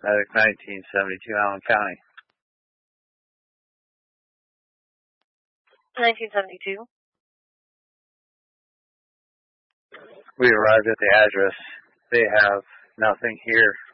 Medic 1972, Allen County. 1972. We arrived at the address. They have nothing here